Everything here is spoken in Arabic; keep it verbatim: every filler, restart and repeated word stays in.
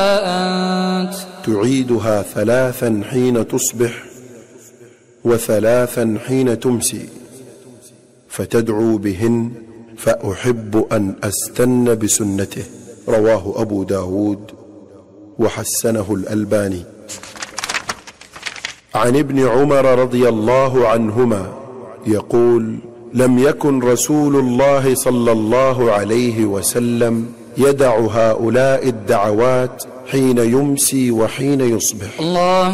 أنت. تعيدها ثلاثا حين تصبح وثلاثا حين تمسي، فتدعو بهن فأحب أن أستن بسنته. رواه أبو داود وحسنه الألباني. عن ابن عمر رضي الله عنهما يقول: لم يكن رسول الله صلى الله عليه وسلم يدع هؤلاء الدعوات حين يمسي وحين يصبح. الله